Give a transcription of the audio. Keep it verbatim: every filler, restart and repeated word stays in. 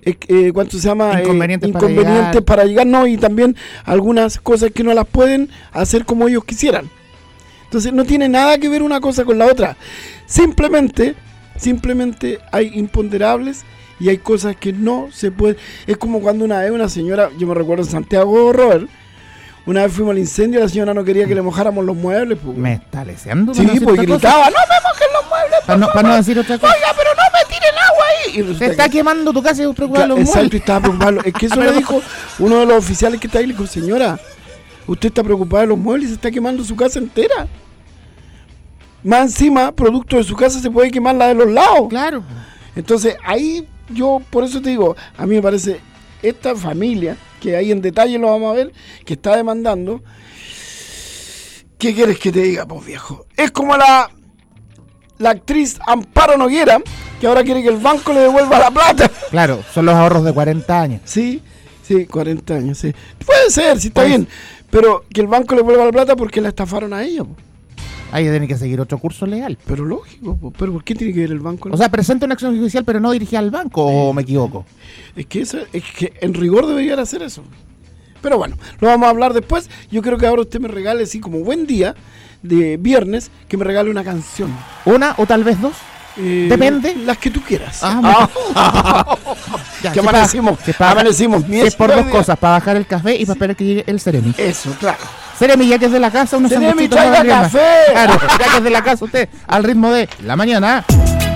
eh, ¿cuánto se llama? Inconvenientes, eh, para, inconvenientes llegar. para llegar, no, y también algunas cosas que no las pueden hacer como ellos quisieran. Entonces no tiene nada que ver una cosa con la otra. Simplemente, simplemente hay imponderables y hay cosas que no se pueden. Es como cuando una vez una señora, yo me recuerdo en Santiago, Robert, una vez fuimos al incendio y la señora no quería que le mojáramos los muebles. Pues. Me está leseando. Sí, pues gritaba, no me mojen los muebles. Para no, para no decir otra cosa. Oiga, pero no me tiren agua ahí. Y Se está que, quemando tu casa y preocupado claro, los muebles. exacto, estaba preocupado. Es que eso le dijo uno de los oficiales que está ahí, le dijo, señora, usted está preocupada de los muebles y se está quemando su casa entera. Más encima, producto de su casa se puede quemar la de los lados. Claro. Entonces, ahí yo, por eso te digo, a mí me parece, esta familia, que ahí en detalle lo vamos a ver, que está demandando, ¿qué quieres que te diga, pues viejo? Es como la, la actriz Amparo Noguera, que ahora quiere que el banco le devuelva la plata. Claro, son los ahorros de cuarenta años. Sí, sí, cuarenta años, sí. Puede ser, sí, está Pues, bien, pero que el banco le devuelva la plata porque la estafaron a ella, pues. Ahí tiene que seguir otro curso legal. Pero lógico, pues, pero ¿por qué tiene que ver el banco? O sea, presenta una acción judicial, pero no dirigida al banco, ¿o me equivoco? Es que eso, es que en rigor deberían hacer eso. Pero bueno, lo vamos a hablar después. Yo creo que ahora usted me regale, así como buen día de viernes, que me regale una canción. ¿Una o tal vez dos? Eh, Depende. Las que tú quieras. Ah, Ah. Ya, que si amanecimos, pa- si pa- amanecimos. Si es por dos cosas, para bajar el café y para esperar que llegue el Ceremi. Eso, claro. Ceremi, ya que es de la casa, unos Ceremi, sanguchitos traiga no valdrían más. café. Claro, ya que es de la casa usted, al ritmo de la mañana.